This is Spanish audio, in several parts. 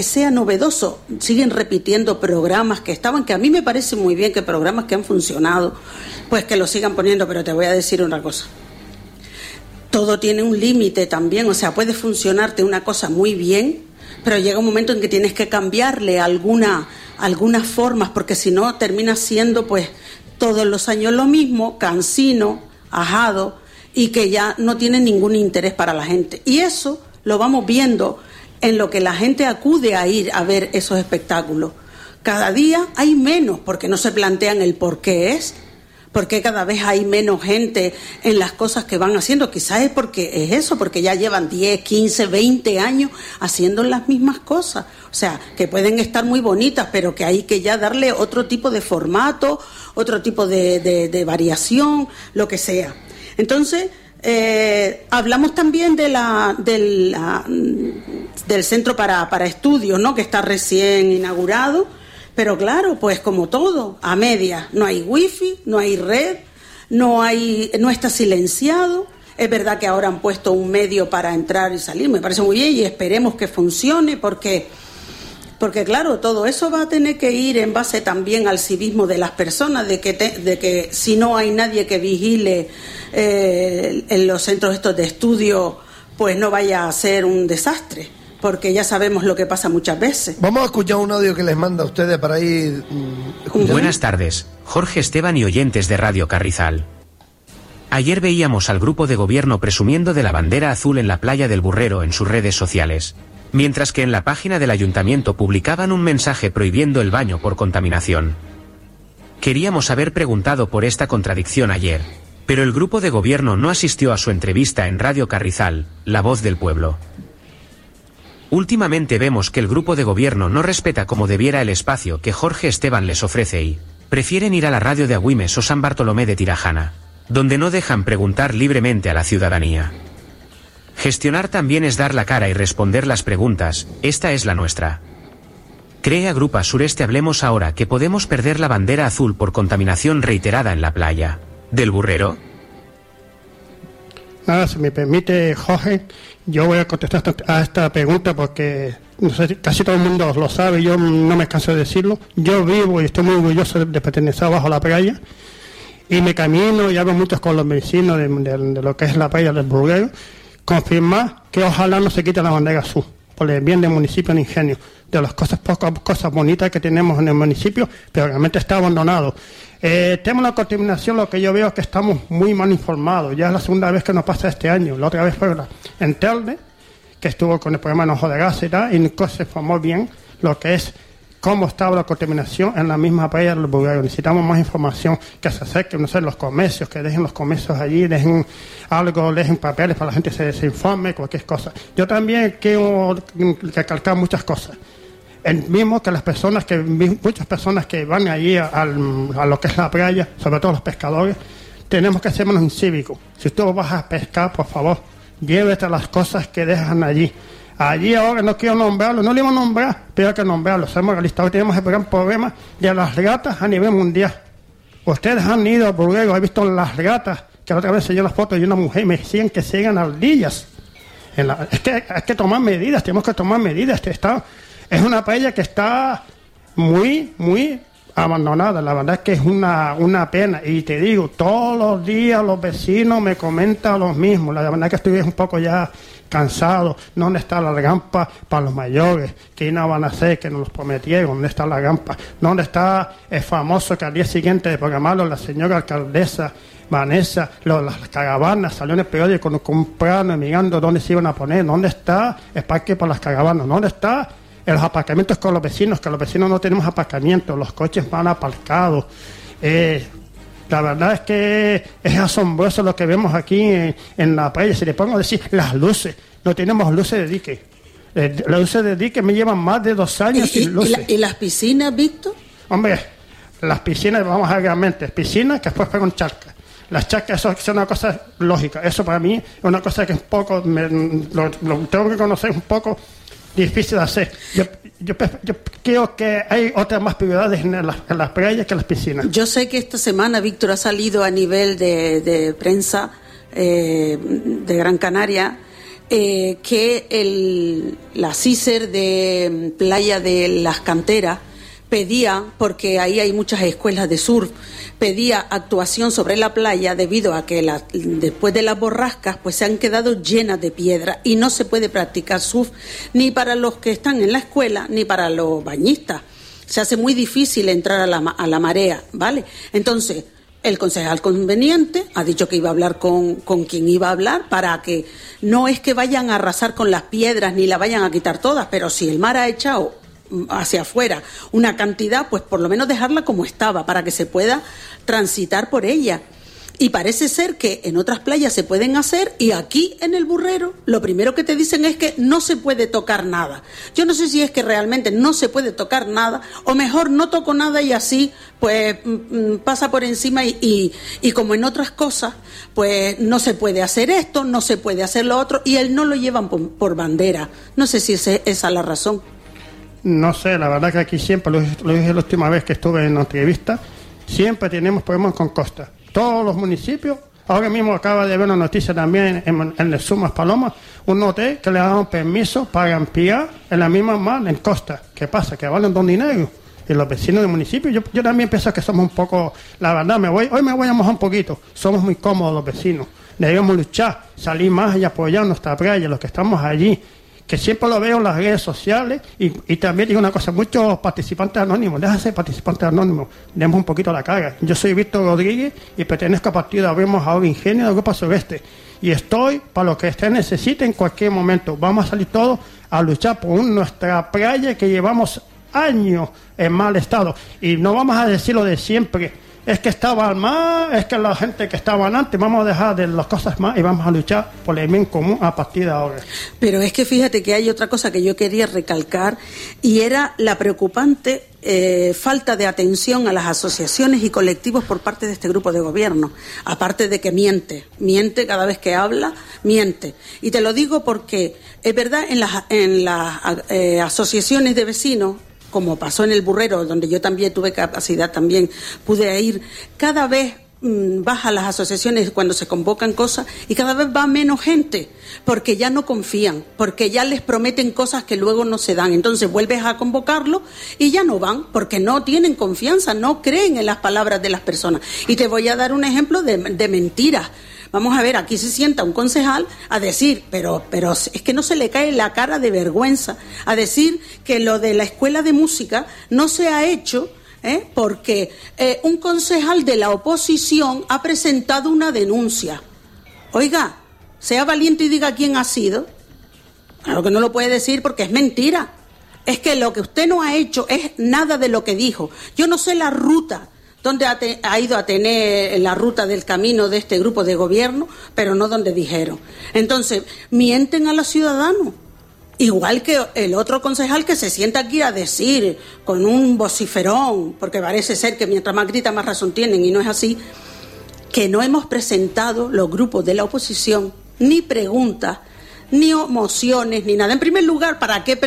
sea novedoso. Siguen repitiendo programas que estaban, que a mí me parece muy bien que programas que han funcionado, pues que los sigan poniendo, pero te voy a decir una cosa. Todo tiene un límite también, o sea, puede funcionarte una cosa muy bien, pero llega un momento en que tienes que cambiarle algunas formas, porque si no termina siendo pues todos los años lo mismo, cansino, ajado, y que ya no tiene ningún interés para la gente. Y eso lo vamos viendo en lo que la gente acude a ir a ver esos espectáculos. Cada día hay menos, porque no se plantean el por qué es, porque cada vez hay menos gente en las cosas que van haciendo. Quizás es porque es eso, porque ya llevan 10, 15, 20 años haciendo las mismas cosas. O sea, que pueden estar muy bonitas, pero que hay que ya darle otro tipo de formato, otro tipo de variación, lo que sea. Entonces, hablamos también del centro para estudios, ¿no?, que está recién inaugurado, pero claro, pues como todo, a medias, no hay wifi, no hay red, no está silenciado. Es verdad que ahora han puesto un medio para entrar y salir, me parece muy bien, y esperemos que funcione, porque claro, todo eso va a tener que ir en base también al civismo de las personas, de que si no hay nadie que vigile en los centros estos de estudio, pues no vaya a ser un desastre, porque ya sabemos lo que pasa muchas veces. Vamos a escuchar un audio que les manda a ustedes para ir escuchando. Buenas tardes, Jorge Esteban y oyentes de Radio Carrizal. Ayer veíamos al grupo de gobierno presumiendo de la bandera azul en la playa del Burrero en sus redes sociales, mientras que en la página del ayuntamiento publicaban un mensaje prohibiendo el baño por contaminación. Queríamos haber preguntado por esta contradicción ayer, pero el grupo de gobierno no asistió a su entrevista en Radio Carrizal, La Voz del Pueblo. Últimamente vemos que el grupo de gobierno no respeta como debiera el espacio que Jorge Esteban les ofrece y prefieren ir a la radio de Agüimes o San Bartolomé de Tirajana, donde no dejan preguntar libremente a la ciudadanía. Gestionar también es dar la cara y responder las preguntas, esta es la nuestra. ¿Cree Agrupa Sureste Hablemos ahora que podemos perder la bandera azul por contaminación reiterada en la playa del Burrero? Nada, si me permite, Jorge, yo voy a contestar a esta pregunta porque no sé, casi todo el mundo lo sabe, yo no me canso de decirlo. Yo vivo y estoy muy orgulloso de pertenecer abajo a la playa, y me camino y hablo mucho con los vecinos de lo que es la playa del Burrero, confirmar que ojalá no se quite la bandera azul, por el bien del municipio de Ingenio, de las pocas cosas bonitas que tenemos en el municipio, pero realmente está abandonado. Tema de la contaminación, lo que yo veo es que estamos muy mal informados. Ya es la segunda vez que nos pasa este año. La otra vez fue en Telde, que estuvo con el programa Enojo de Gas y tal, y no se informó bien lo que es cómo estaba la contaminación en la misma playa del Burrero. Necesitamos más información, que se acerque, no sé, los comercios, que dejen los comercios allí, dejen algo, dejen papeles para la gente se informe, cualquier cosa. Yo también quiero recalcar muchas cosas. El mismo que muchas personas que van allí a lo que es la playa, sobre todo los pescadores, tenemos que ser menos incívicos. Si tú vas a pescar, por favor, llévete las cosas que dejan allí. Allí ahora no quiero nombrarlo, no le iba a nombrar, pero hay que nombrarlo. Somos realistas. Hoy tenemos el gran problema de las ratas a nivel mundial. Ustedes han ido a Burrero, han visto las ratas, que la otra vez se dio la foto de una mujer y me decían que se llegan ardillas. Es que hay que tomar medidas, tenemos que tomar medidas. Es una playa que está muy, muy abandonada. La verdad es que es una pena. Y te digo, todos los días los vecinos me comentan lo mismo. La verdad es que estoy un poco ya cansado. ¿Dónde está la rampa para los mayores? ¿Qué no van a hacer? Que nos los prometieron. ¿Dónde está la rampa? ¿Dónde está el famoso que al día siguiente de programarlo la señora alcaldesa Vanessa, las caravanas, salió en el periódico comprando, mirando dónde se iban a poner? ¿Dónde está el parque para las caravanas? ¿Dónde está en los aparcamientos con los vecinos? Que los vecinos no tenemos aparcamientos, los coches van aparcados. La verdad es que es asombroso lo que vemos aquí en la playa. Si le pongo a decir las luces, no tenemos luces de dique. Las luces de dique me llevan más de 2 años sin luces. ¿Y las piscinas, Víctor? Hombre, las piscinas, vamos a ver realmente, piscinas que después pegan charcas. Las charcas, eso es una cosa lógica. Eso para mí es una cosa que es un poco, lo tengo que conocer un poco difícil de hacer. Yo creo que hay otras más prioridades en las playas que en las piscinas. Yo sé que esta semana, Víctor, ha salido a nivel de prensa de Gran Canaria que la CISER de Playa de las Canteras pedía, porque ahí hay muchas escuelas de surf, pedía actuación sobre la playa debido a que después de las borrascas pues se han quedado llenas de piedra y no se puede practicar surf ni para los que están en la escuela ni para los bañistas. Se hace muy difícil entrar a la marea, ¿vale? Entonces, el concejal conveniente ha dicho que iba a hablar con quien iba a hablar para que no es que vayan a arrasar con las piedras ni la vayan a quitar todas, pero si el mar ha echado hacia afuera una cantidad, pues por lo menos dejarla como estaba para que se pueda transitar por ella. Y parece ser que en otras playas se pueden hacer y aquí en el Burrero lo primero que te dicen es que no se puede tocar nada. Yo no sé si es que realmente no se puede tocar nada o mejor no toco nada y así pues pasa por encima y como en otras cosas pues no se puede hacer esto, no se puede hacer lo otro y él no lo llevan por bandera. No sé si esa es la razón. No sé, la verdad que aquí siempre, lo dije la última vez que estuve en la entrevista, siempre tenemos problemas con Costa. Todos los municipios, ahora mismo acaba de ver una noticia también en el Sumas Paloma, un hotel que le daban permiso para ampliar en la misma mar en Costa. ¿Qué pasa? Que valen don dinero. Y los vecinos del municipio, yo también pienso que somos un poco, la verdad, hoy me voy a mojar un poquito, somos muy cómodos los vecinos. Debemos luchar, salir más y apoyar nuestra playa, los que estamos allí. Que siempre lo veo en las redes sociales y también digo una cosa, muchos participantes anónimos, deja de ser participantes anónimos, demos un poquito la cara. Yo soy Víctor Rodríguez y pertenezco a partido Abrimos Ahora Ingenio del Grupo Sureste y estoy para lo que usted necesite en cualquier momento. Vamos a salir todos a luchar por nuestra playa que llevamos años en mal estado y no vamos a decir lo de siempre. Es que estaba mal, es que la gente que estaba antes, vamos a dejar de las cosas más y vamos a luchar por el bien común a partir de ahora. Pero es que fíjate que hay otra cosa que yo quería recalcar y era la preocupante falta de atención a las asociaciones y colectivos por parte de este grupo de gobierno, aparte de que miente cada vez que habla, miente. Y te lo digo porque es verdad, en las asociaciones de vecinos, como pasó en el Burrero, donde yo también tuve capacidad, también pude ir, cada vez bajan las asociaciones cuando se convocan cosas y cada vez va menos gente, porque ya no confían, porque ya les prometen cosas que luego no se dan. Entonces vuelves a convocarlo y ya no van, porque no tienen confianza, no creen en las palabras de las personas. Y te voy a dar un ejemplo de mentiras. Vamos a ver, aquí se sienta un concejal a decir, pero es que no se le cae la cara de vergüenza, a decir que lo de la escuela de música no se ha hecho porque un concejal de la oposición ha presentado una denuncia. Oiga, sea valiente y diga quién ha sido. Claro que no lo puede decir porque es mentira. Es que lo que usted no ha hecho es nada de lo que dijo. Yo no sé la ruta donde ha ido a tener la ruta del camino de este grupo de gobierno, pero no donde dijeron. Entonces, mienten a los ciudadanos. Igual que el otro concejal que se sienta aquí a decir con un vociferón, porque parece ser que mientras más grita más razón tienen, y no es así, que no hemos presentado los grupos de la oposición ni preguntas, ni mociones, ni nada. En primer lugar, ¿para qué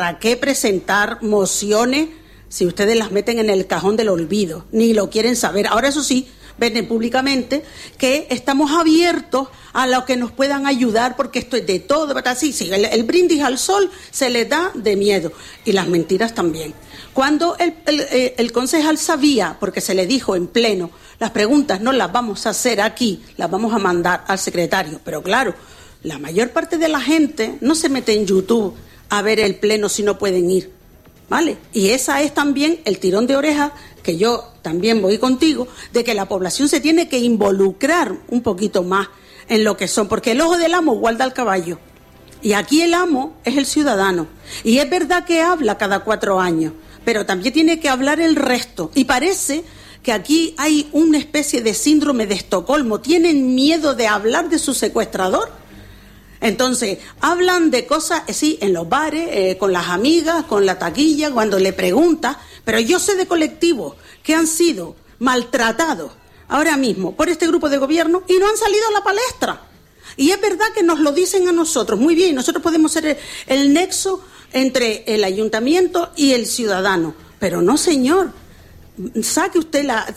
presentar mociones si ustedes las meten en el cajón del olvido? Ni lo quieren saber. Ahora, eso sí, ven públicamente que estamos abiertos a lo que nos puedan ayudar, porque esto es de todo, ¿verdad? Sí, el brindis al sol se les da de miedo, y las mentiras también. Cuando el concejal sabía, porque se le dijo en pleno, las preguntas no las vamos a hacer aquí, las vamos a mandar al secretario, pero claro, la mayor parte de la gente no se mete en YouTube a ver el pleno si no pueden ir, ¿vale? Y esa es también el tirón de orejas, que yo también voy contigo, de que la población se tiene que involucrar un poquito más en lo que son, porque el ojo del amo guarda al caballo, y aquí el amo es el ciudadano, y es verdad que habla cada 4 años, pero también tiene que hablar el resto, y parece que aquí hay una especie de síndrome de Estocolmo, tienen miedo de hablar de su secuestrador. Entonces, hablan de cosas, sí, en los bares, con las amigas, con la taquilla, cuando le preguntas, pero yo sé de colectivos que han sido maltratados ahora mismo por este grupo de gobierno y no han salido a la palestra. Y es verdad que nos lo dicen a nosotros, muy bien, nosotros podemos ser el nexo entre el ayuntamiento y el ciudadano, pero no, señor,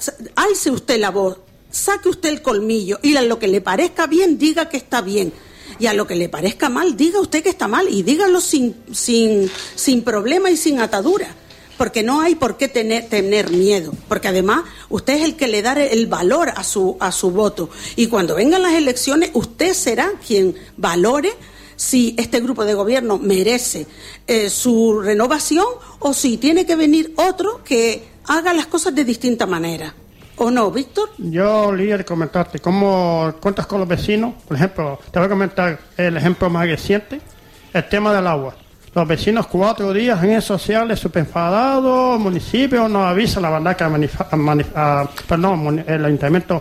alce usted la voz, saque usted el colmillo y lo que le parezca bien, diga que está bien. y a lo que le parezca mal, diga usted que está mal y dígalo sin problema y sin atadura. Porque no hay por qué tener miedo, porque además usted es el que le da el valor a su voto, y cuando vengan las elecciones usted será quien valore si este grupo de gobierno merece su renovación o si tiene que venir otro que haga las cosas de distinta manera. ¿O no, Víctor? Yo, Lidia, de comentarte cómo cuentas con los vecinos. Por ejemplo, te voy a comentar el ejemplo más reciente, el tema del agua. Los vecinos 4 días en redes sociales súper enfadados, el municipio nos avisa, la verdad que el ayuntamiento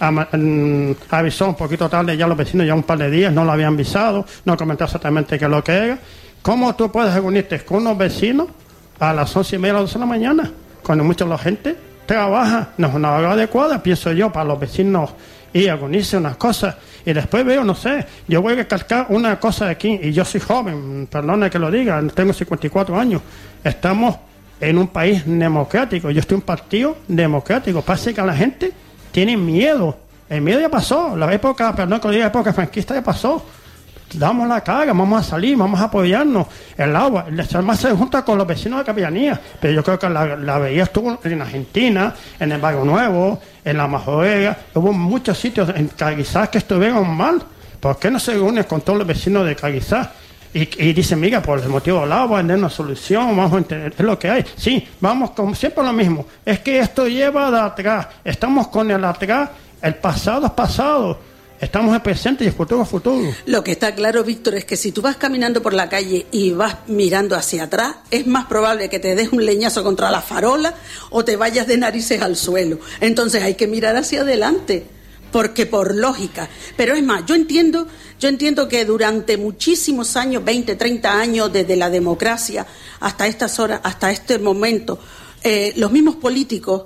avisó un poquito tarde, ya los vecinos ya un par de días, no lo habían avisado, no comentó exactamente qué es lo que era. ¿Cómo tú puedes reunirte con unos vecinos a las 11:30 a las 12 de la mañana, cuando mucha la gente trabaja? No es una hora adecuada, pienso yo, para los vecinos y reunirse unas cosas. Y después veo, no sé, yo voy a recalcar una cosa de aquí, y yo soy joven, perdone que lo diga, tengo 54 años, estamos en un país democrático, yo estoy en un partido democrático, pasa que a la gente tiene miedo, el miedo ya pasó, la época franquista ya pasó, damos la cara, vamos a salir, vamos a apoyarnos, el agua, el Salma se junta con los vecinos de capellanía, pero yo creo que la veía estuvo en Argentina, en el Barrio Nuevo, en la Majorera, hubo muchos sitios en Carrizal que estuvieron mal. ¿Por qué no se reúne con todos los vecinos de Carrizal? Y dicen, mira, por el motivo del agua, tener una solución, vamos a entender, es lo que hay. Sí, vamos como siempre lo mismo, es que esto lleva de atrás, estamos con el atrás, el pasado es pasado. Estamos en el presente y el futuro es futuro. Lo que está claro, Víctor, es que si tú vas caminando por la calle y vas mirando hacia atrás, es más probable que te des un leñazo contra la farola o te vayas de narices al suelo. Entonces hay que mirar hacia adelante, porque por lógica. Pero es más, yo entiendo que durante muchísimos años, 20, 30 años, desde la democracia hasta estas horas, hasta este momento, los mismos políticos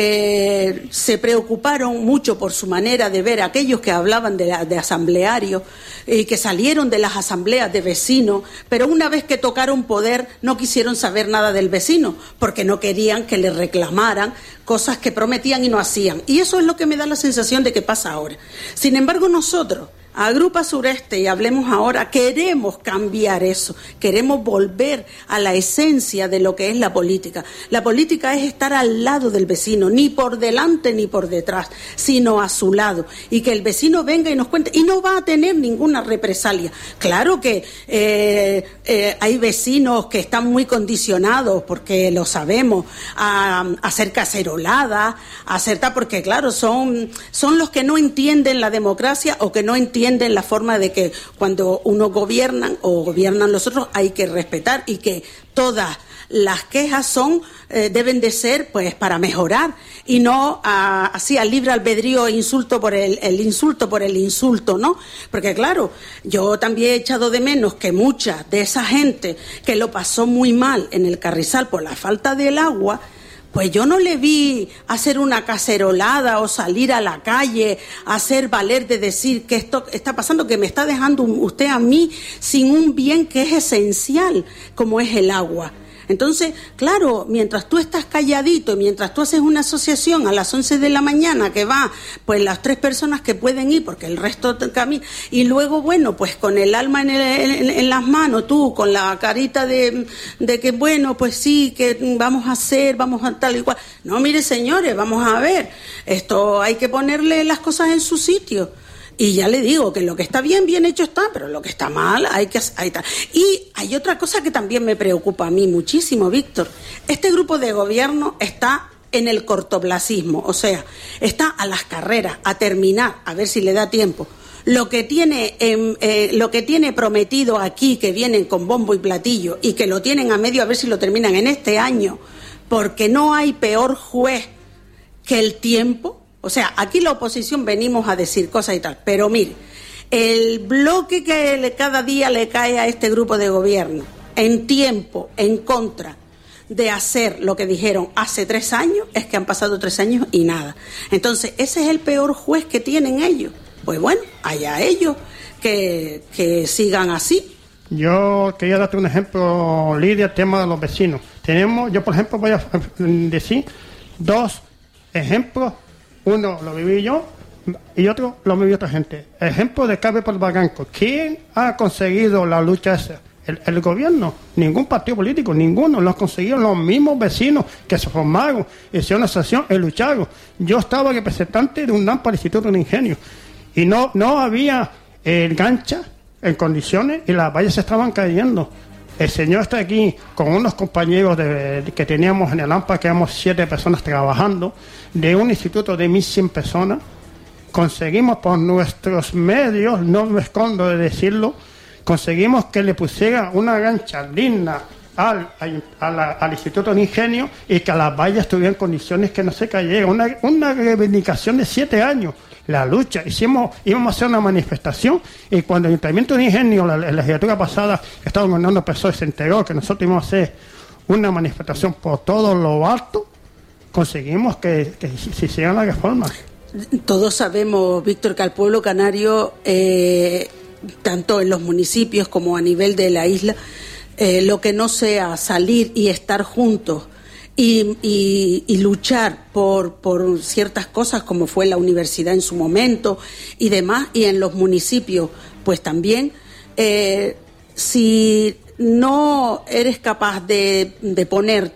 se preocuparon mucho por su manera de ver a aquellos que hablaban de asamblearios y que salieron de las asambleas de vecinos, pero una vez que tocaron poder no quisieron saber nada del vecino porque no querían que le reclamaran cosas que prometían y no hacían. Y eso es lo que me da la sensación de que pasa ahora. Sin embargo, nosotros, Agrupa Sureste y Hablemos Ahora, queremos cambiar eso, queremos volver a la esencia de lo que es la política. La política es estar al lado del vecino, ni por delante ni por detrás, sino a su lado, y que el vecino venga y nos cuente, y no va a tener ninguna represalia. Claro que hay vecinos que están muy condicionados, porque lo sabemos, a hacer caceroladas, a hacer tal, porque claro, son los que no entienden la democracia o que no entienden la forma de que cuando uno gobiernan o gobiernan los otros hay que respetar, y que todas las quejas deben de ser pues para mejorar y no así al libre albedrío, insulto por el insulto, ¿no? Porque claro, yo también he echado de menos que mucha de esa gente que lo pasó muy mal en el Carrizal por la falta del agua, pues yo no le vi hacer una cacerolada o salir a la calle, hacer valer de decir que esto está pasando, que me está dejando usted a mí sin un bien que es esencial, como es el agua. Entonces, claro, mientras tú estás calladito, mientras tú haces una asociación a las 11 de la mañana que va, pues las 3 personas que pueden ir, porque el resto camina, y luego, bueno, pues con el alma en las manos, tú con la carita de que, bueno, pues sí, que vamos a tal y cual. No, mire, señores, vamos a ver, esto hay que ponerle las cosas en su sitio. Y ya le digo que lo que está bien, bien hecho está, pero lo que está mal hay que... Y hay otra cosa que también me preocupa a mí muchísimo, Víctor. Este grupo de gobierno está en el cortoplacismo, o sea, está a las carreras, a terminar, a ver si le da tiempo. Lo que tiene prometido aquí, que vienen con bombo y platillo, y que lo tienen a medio a ver si lo terminan en este año, porque no hay peor juez que el tiempo. O sea, aquí la oposición venimos a decir cosas y tal, pero mire, el bloque que cada día le cae a este grupo de gobierno en tiempo, en contra de hacer lo que dijeron hace 3 años, es que han pasado 3 años y nada. Entonces, ese es el peor juez que tienen ellos. Pues bueno, allá ellos que sigan así. Yo quería darte un ejemplo, Lidia, el tema de los vecinos. Yo por ejemplo voy a decir 2 ejemplos. Uno lo viví yo, y otro lo vive otra gente. Ejemplo de Cabe por Barranco. ¿Quién ha conseguido la lucha esa? El gobierno, ningún partido político, ninguno, lo han conseguido los mismos vecinos que se formaron, hicieron una asociación y lucharon. Yo estaba representante de un NAM para el Instituto de Ingenio y no había gancha en condiciones y las vallas se estaban cayendo. El señor está aquí con unos compañeros que teníamos en el AMPA, que éramos 7 personas trabajando, de un instituto de 1.100 personas. Conseguimos por nuestros medios, no me escondo de decirlo, conseguimos que le pusiera una gancha digna al Instituto de Ingenio y que a las vallas tuvieran condiciones que no se cayeran. Una reivindicación de 7 años. La lucha, íbamos a hacer una manifestación y cuando el Ayuntamiento de Ingenio, la legislatura pasada, que estaba gobernando PSOE, se enteró que nosotros íbamos a hacer una manifestación por todo lo alto, conseguimos que se hiciera la reforma. Todos sabemos, Víctor, que al pueblo canario, tanto en los municipios como a nivel de la isla, lo que no sea salir y estar juntos y luchar por ciertas cosas como fue la universidad en su momento y demás, y en los municipios pues también, si no eres capaz de poner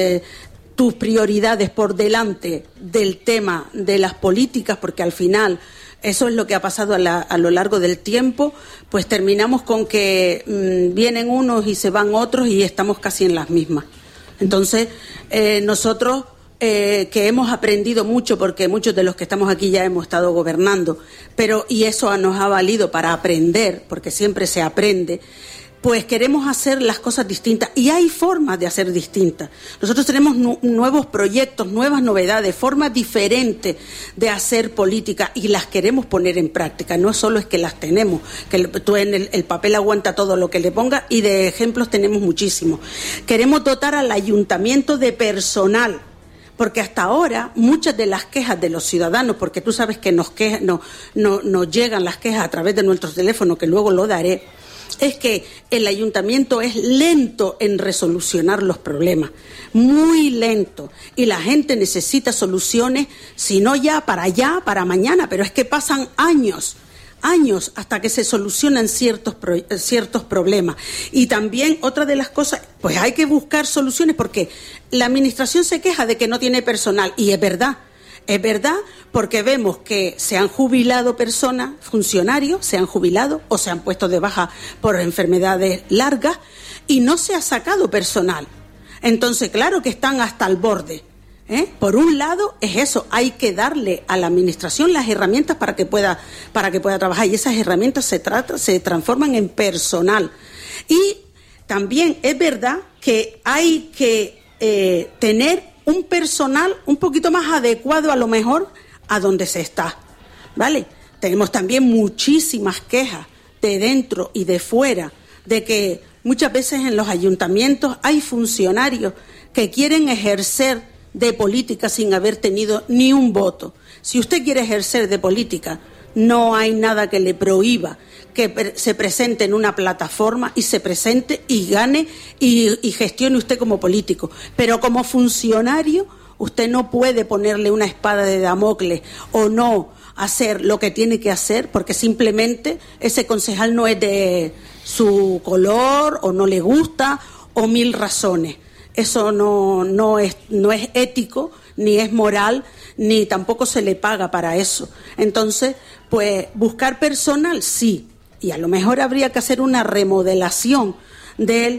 tus prioridades por delante del tema de las políticas, porque al final eso es lo que ha pasado a lo largo del tiempo, pues terminamos con que vienen unos y se van otros y estamos casi en las mismas. Entonces, nosotros que hemos aprendido mucho, porque muchos de los que estamos aquí ya hemos estado gobernando, y eso nos ha valido para aprender, porque siempre se aprende, pues queremos hacer las cosas distintas y hay formas de hacer distintas. Nosotros tenemos nuevos proyectos, nuevas novedades, formas diferentes de hacer política y las queremos poner en práctica. No solo es que las tenemos, que tú en el papel aguanta todo lo que le ponga y de ejemplos tenemos muchísimos. Queremos dotar al ayuntamiento de personal, porque hasta ahora muchas de las quejas de los ciudadanos, porque tú sabes que nos llegan las quejas a través de nuestros teléfonos, que luego lo daré, es que el ayuntamiento es lento en resolucionar los problemas, muy lento, y la gente necesita soluciones, si no ya, para mañana, pero es que pasan años hasta que se solucionan ciertos problemas. Y también otra de las cosas, pues hay que buscar soluciones, porque la administración se queja de que no tiene personal, y es verdad, porque vemos que se han jubilado personas, funcionarios, se han jubilado o se han puesto de baja por enfermedades largas y no se ha sacado personal. Entonces, claro que están hasta el borde. Por un lado es eso, hay que darle a la administración las herramientas para que pueda trabajar, y esas herramientas se transforman en personal. Y también es verdad que hay que tener un personal un poquito más adecuado a lo mejor a donde se está, ¿vale? Tenemos también muchísimas quejas de dentro y de fuera, de que muchas veces en los ayuntamientos hay funcionarios que quieren ejercer de política sin haber tenido ni un voto. Si usted quiere ejercer de política, no hay nada que le prohíba que se presente en una plataforma y se presente y gane y gestione usted como político. Pero como funcionario, usted no puede ponerle una espada de Damocles o no hacer lo que tiene que hacer porque simplemente ese concejal no es de su color o no le gusta o 1000 razones. Eso no es ético, ni es moral, ni tampoco se le paga para eso. Entonces, pues buscar personal sí, y a lo mejor habría que hacer una remodelación del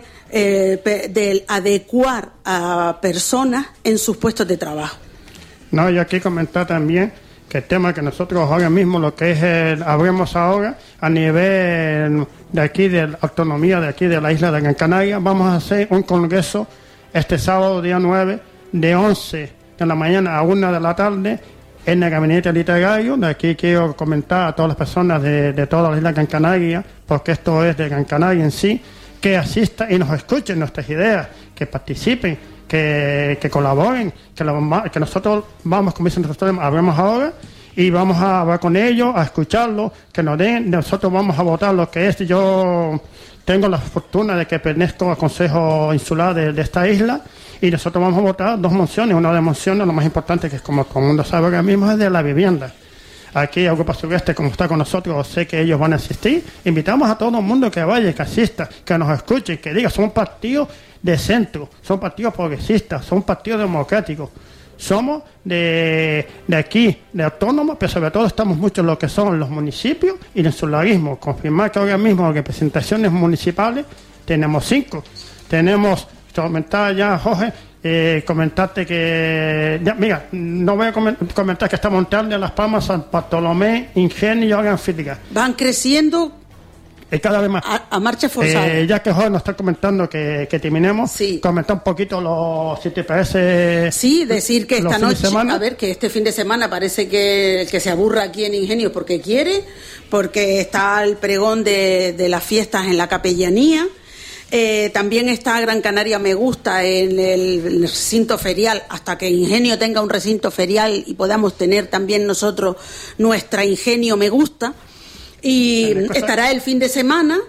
adecuar a personas en sus puestos de trabajo. No, y aquí comentar también que el tema que nosotros ahora mismo, lo que es abrimos ahora a nivel de aquí, de la autonomía de aquí de la isla de Gran Canaria, vamos a hacer un congreso este sábado día 9 de 11 de la mañana a 1 de la tarde en el gabinete literario. De aquí quiero comentar a todas las personas de toda la isla de Gran Canaria, porque esto es de Gran Canaria en sí, que asistan y nos escuchen nuestras ideas, que participen, que colaboren, que nosotros vamos, como dicen nosotros, hablemos ahora y vamos a hablar con ellos, a escucharlos, que nos den, nosotros vamos a votar lo que es. Yo tengo la fortuna de que pertenezco al Consejo Insular de esta isla y nosotros vamos a votar 2 mociones. Una de las mociones, lo más importante, que es como todo el mundo sabe ahora mismo, es de la vivienda. aquí a Grupo Sureste, como está con nosotros, sé que ellos van a asistir. Invitamos a todo el mundo que vaya, que asista, que nos escuche, que diga, son partidos de centro, son partidos progresistas, son partidos democráticos. Somos de aquí, de autónomos, pero sobre todo estamos mucho en lo que son los municipios y el insularismo. Confirmar que ahora mismo en representaciones municipales tenemos 5. Tenemos, comentaba ya Jorge, comentarte que, ya, mira, no voy a comentar que está Montal de Las Palmas, San Bartolomé, Ingenio y Órgano Física. Van creciendo cada vez más. A marcha forzada. Ya que Jorge nos está comentando que terminemos, sí. Comentar un poquito si te parece. Sí, decir que esta noche, a ver, que este fin de semana parece que el que se aburra aquí en Ingenio porque quiere, porque está el pregón de las fiestas en la capellanía. También está Gran Canaria Me Gusta en el recinto ferial, hasta que Ingenio tenga un recinto ferial y podamos tener también nosotros nuestra Ingenio Me Gusta. Y estará el fin de semana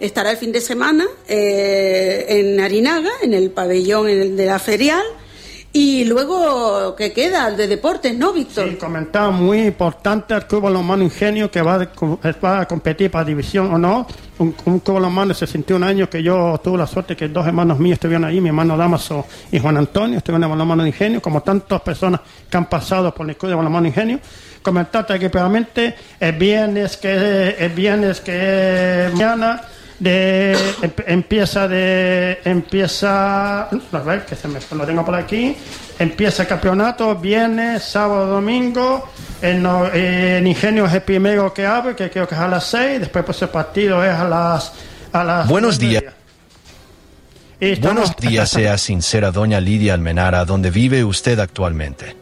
en Arinaga, en el pabellón de la ferial. Y luego, ¿qué queda? El de deportes, ¿no, Víctor? Sí, comentaba muy importante el Club Balonmano Ingenio, que va a competir para división o no. Un Club Balonmano de 61 años que yo tuve la suerte que 2 hermanos míos estuvieron ahí, mi hermano Damaso y Juan Antonio, estuvieron en el Balonmano Ingenio, como tantas personas que han pasado por el Club de Balonmano Ingenio. Comentarte que realmente el viernes que mañana empieza, a ver, que lo tengo por aquí, empieza el campeonato, viernes, sábado, domingo, en Ingenio es el primero que abre, que creo que es a las 6, después pues el partido es a las Buenos días. Buenos días, sea sincera, doña Lidia Almenara, ¿dónde vive usted actualmente?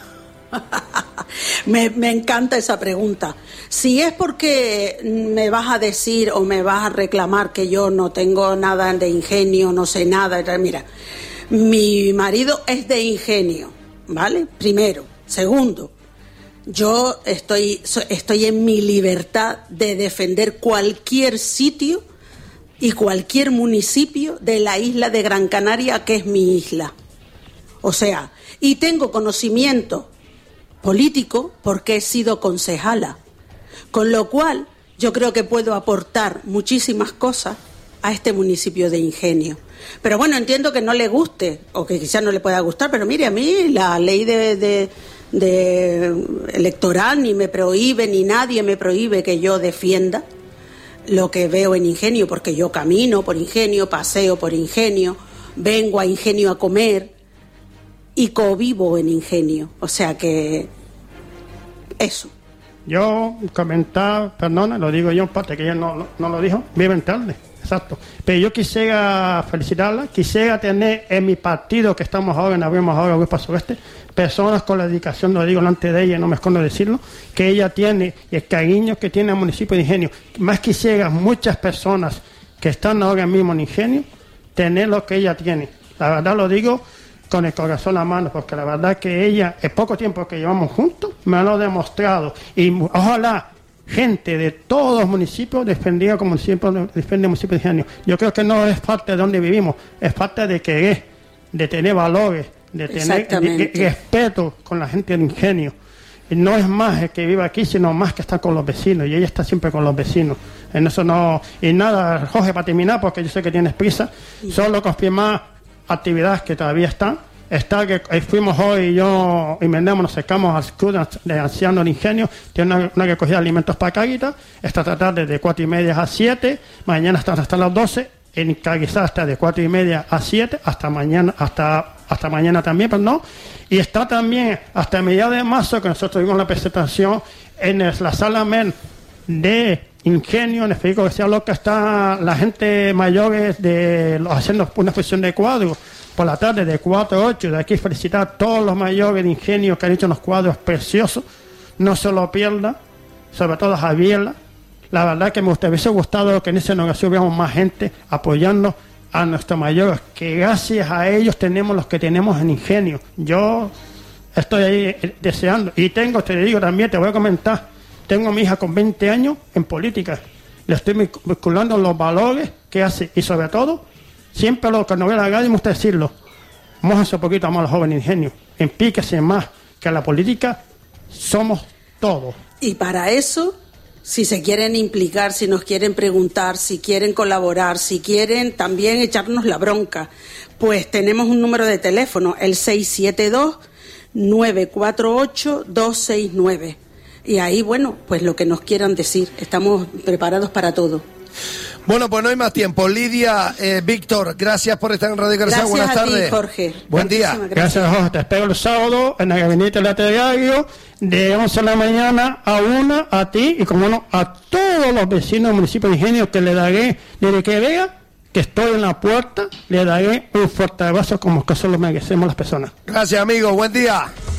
Me encanta esa pregunta. Si es porque me vas a decir o me vas a reclamar que yo no tengo nada de Ingenio, no sé nada, mira, mi marido es de Ingenio, ¿vale? Primero. Segundo, yo estoy en mi libertad de defender cualquier sitio y cualquier municipio de la isla de Gran Canaria, que es mi isla. O sea, y tengo conocimiento político porque he sido concejala, con lo cual yo creo que puedo aportar muchísimas cosas a este municipio de Ingenio. Pero bueno, entiendo que no le guste o que quizás no le pueda gustar, pero mire, a mí la ley de electoral ni me prohíbe, ni nadie me prohíbe que yo defienda lo que veo en Ingenio, porque yo camino por Ingenio, paseo por Ingenio, vengo a Ingenio a comer y convivo en Ingenio, o sea que eso. Yo comentaba, perdona, lo digo yo en parte, que ella no lo dijo, viven tarde, exacto. Pero yo quisiera felicitarla, quisiera tener en mi partido, que estamos ahora, abrimos ahora Grupo Sureste, personas con la dedicación, lo digo delante de ella, no me escondo decirlo, que ella tiene y el cariño que tiene al municipio de Ingenio. Más quisiera muchas personas que están ahora mismo en Ingenio tener lo que ella tiene. La verdad lo digo con el corazón a la mano, porque la verdad que ella, el poco tiempo que llevamos juntos, me lo ha demostrado. Y ojalá gente de todos los municipios defienda como defiende el municipio de Ingenio. Yo creo que no es falta de donde vivimos, es falta de querer, de tener valores, de tener respeto con la gente del Ingenio. Y no es más el que vive aquí, sino más que está con los vecinos, y ella está siempre con los vecinos. En eso no. Y nada, Jorge, para terminar, porque yo sé que tienes prisa, solo confirmar actividades que todavía están. Está que fuimos hoy y yo y Mendemos, nos acercamos al club de ancianos del Ingenio, tiene una recogida de alimentos para Cáritas, esta tarde de 4:30 a 7, mañana hasta las 12, en Caguizá está de 4:30 a 7, hasta mañana también, perdón, y está también hasta mediados de marzo, que nosotros tuvimos la presentación en la sala MEN de Ingenio, en el Federico García Lorca, está la gente mayores haciendo una exposición de cuadros por la tarde de 4 a 8. De aquí felicitar a todos los mayores de Ingenio que han hecho unos cuadros preciosos, no se lo pierda, sobre todo a Javiela. La verdad que me hubiese gustado que en esa inauguración hubiéramos más gente apoyando a nuestros mayores, que gracias a ellos tenemos los que tenemos en Ingenio. Yo estoy ahí deseando, y te digo también, te voy a comentar, tengo a mi hija con 20 años en política, le estoy vinculando los valores que hace, y sobre todo, siempre lo que no ve la radio, me gusta decirlo, mójense un poquito más a los jóvenes Ingenio, empíquese más, que la política somos todo. Y para eso, si se quieren implicar, si nos quieren preguntar, si quieren colaborar, si quieren también echarnos la bronca, pues tenemos un número de teléfono, el 672-948-269. Y ahí, bueno, pues lo que nos quieran decir. Estamos preparados para todo. Bueno, pues no hay más tiempo. Lidia, Víctor, gracias por estar en Radio Carcel. Buenas tardes. Gracias a ti, Jorge. Buen día. Gracias, Jorge. Te espero el sábado en la gabinete literario de 11 de la mañana a 1, a ti y, como no, a todos los vecinos del municipio de Ingenio, que le daré, desde que vea que estoy en la puerta, le daré un fuerte abrazo como que eso lo merecemos las personas. Gracias, amigo. Buen día.